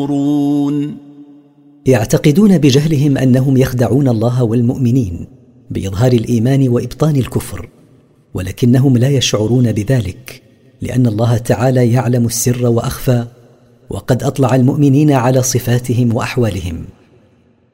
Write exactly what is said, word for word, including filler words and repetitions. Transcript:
يعتقدون بجهلهم أنهم يخدعون الله والمؤمنين بإظهار الإيمان وإبطان الكفر، ولكنهم لا يشعرون بذلك، لأن الله تعالى يعلم السر وأخفى، وقد أطلع المؤمنين على صفاتهم وأحوالهم.